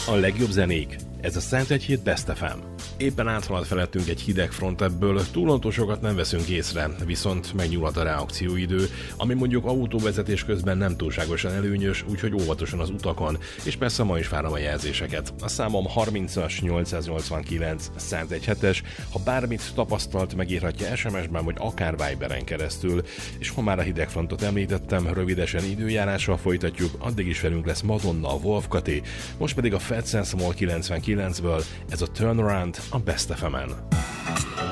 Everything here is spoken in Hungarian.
A legjobb zenék. Ez a Szentegyhíd Best FM. Éppen áthalad felettünk egy hideg front, ebből túlontosokat nem veszünk észre, viszont megnyúlhat a reakcióidő, ami mondjuk autóvezetés közben nem túlságosan előnyös, úgyhogy óvatosan az utakon, és persze ma is várom a jelzéseket. A számom 30-as 889 117-es, ha bármit tapasztalt, megírhatja SMS-ben, vagy akár Viberen keresztül, és ha már a hidegfrontot említettem, rövidesen időjárással folytatjuk, addig is velünk lesz Madonna, a Wolf Kati, most pedig a Fat Sense Mall 99-ből, ez a Turnaround a Best FM-en.